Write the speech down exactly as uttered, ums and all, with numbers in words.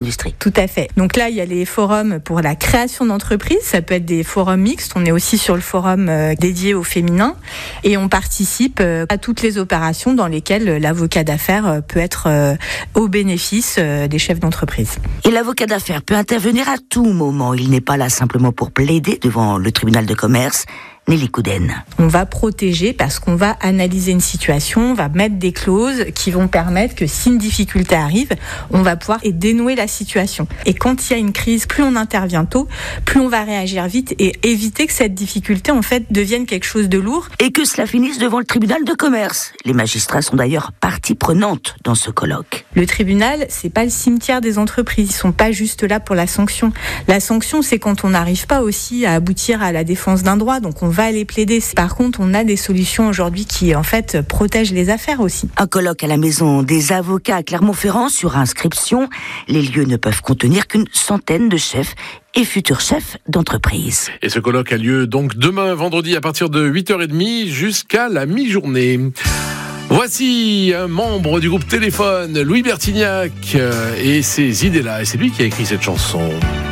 industrie. Tout à fait. Donc là, il y a les forums pour la création d'entreprises. Ça peut être des forums mixtes. On est aussi sur le forum euh, dédié au féminin. Et on participe euh, à toutes les opérations dans lesquelles euh, l'avocat d'affaires euh, peut être euh, au bénéfice euh, des chefs d'entreprise. Et l'avocat d'affaires peut intervenir à tout moment. Il n'est pas là simplement pour plaider devant le tribunal de commerce. Nelly Couden. On va protéger parce qu'on va analyser une situation, on va mettre des clauses qui vont permettre que si une difficulté arrive, on va pouvoir dénouer la situation. Et quand il y a une crise, plus on intervient tôt, plus on va réagir vite et éviter que cette difficulté en fait devienne quelque chose de lourd. Et que cela finisse devant le tribunal de commerce. Les magistrats sont d'ailleurs partie prenante dans ce colloque. Le tribunal, c'est pas le cimetière des entreprises, ils sont pas juste là pour la sanction. La sanction, c'est quand on n'arrive pas aussi à aboutir à la défense d'un droit, donc on va aller plaider. Par contre, on a des solutions aujourd'hui qui, en fait, protègent les affaires aussi. Un colloque à la maison des avocats à Clermont-Ferrand sur inscription. Les lieux ne peuvent contenir qu'une centaine de chefs et futurs chefs d'entreprise. Et ce colloque a lieu donc demain, vendredi, à partir de huit heures trente jusqu'à la mi-journée. Voici un membre du groupe Téléphone, Louis Bertignac, et ses idées-là. Et c'est lui qui a écrit cette chanson.